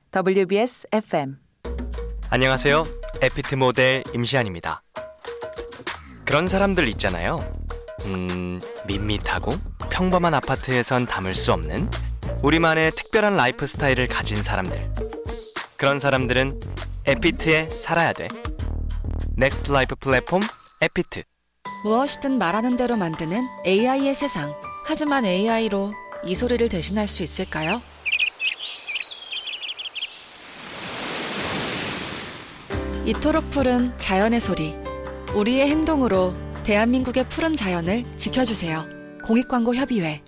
WBS FM. 안녕하세요. 에피트 모델 임시안입니다. 그런 사람들 있잖아요. 밋밋하고 평범한 아파트에선 담을 수 없는 우리만의 특별한 라이프 스타일을 가진 사람들. 그런 사람들은 에피트에 살아야 돼. 넥스트 라이프 플랫폼 에피트. 무엇이든 말하는 대로 만드는 AI의 세상. 하지만 AI로 이 소리를 대신할 수 있을까요? 이토록 푸른 자연의 소리. 우리의 행동으로 대한민국의 푸른 자연을 지켜주세요. 공익광고협의회.